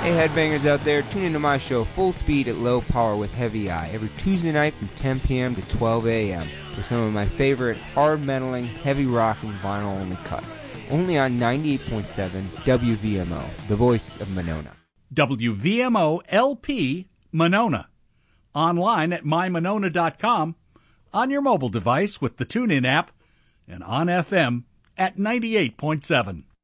Hey headbangers out there, tune into my show Full Speed at Low Power with Heavy Eye every Tuesday night from 10 p.m. to 12 a.m. with some of my favorite hard metaling, heavy rocking vinyl only cuts. Only on 98.7 WVMO, the voice of Monona. WVMO LP Monona. Online at mymonona.com, on your mobile device with the TuneIn app, and on FM at 98.7.